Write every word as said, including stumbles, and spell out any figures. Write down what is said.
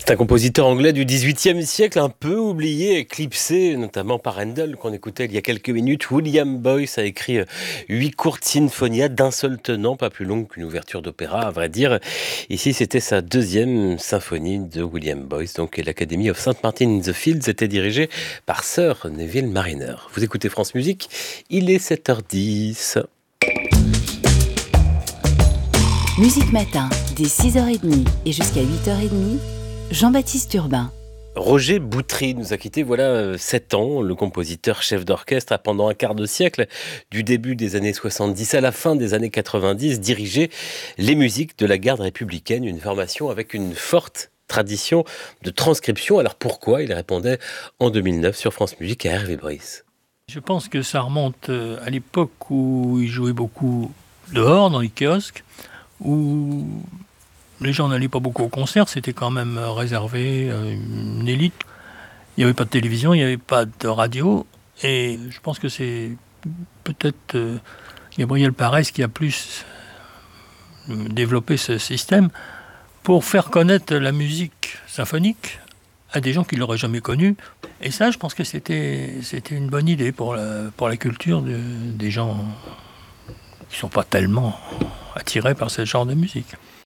C'est un compositeur anglais du dix-huitième siècle, un peu oublié, éclipsé, notamment par Handel, qu'on écoutait il y a quelques minutes. William Boyce a écrit huit courtes sinfonias d'un seul tenant, pas plus longue qu'une ouverture d'opéra, à vrai dire. Ici, c'était sa deuxième symphonie de William Boyce, donc, et l'Academy of Saint Martin in the Fields était dirigée par Sir Neville Marriner. Vous écoutez France Musique, il est sept heures dix. Musique Matin, dès six heures trente et jusqu'à huit heures trente, Jean-Baptiste Urbain. Roger Boutry nous a quittés voilà sept ans. Le compositeur chef d'orchestre a pendant un quart de siècle, du début des années soixante-dix à la fin des années quatre-vingt-dix, dirigé les musiques de la garde républicaine, une formation avec une forte tradition de transcription. Alors pourquoi? Il répondait en deux mille neuf sur France Musique à Hervé Brice. Je pense que ça remonte à l'époque où il jouait beaucoup dehors, dans les kiosques, où les gens n'allaient pas beaucoup au concert, c'était quand même réservé à une élite. Il n'y avait pas de télévision, il n'y avait pas de radio, et je pense que c'est peut-être euh, Gabriel Parès qui a plus développé ce système pour faire connaître la musique symphonique à des gens qui ne l'auraient jamais connue. Et ça, je pense que c'était, c'était une bonne idée pour la, pour la culture de, des gens qui ne sont pas tellement attirés par ce genre de musique.